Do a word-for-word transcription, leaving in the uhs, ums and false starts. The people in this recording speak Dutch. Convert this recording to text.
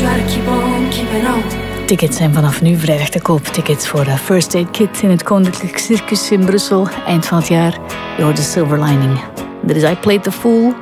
Tickets zijn vanaf nu vrijdag te koop. Tickets voor First Aid Kit in het Koninklijk Circus in Brussel eind van het jaar. Je hoort de Silver Lining. Dit is I Played the Fool.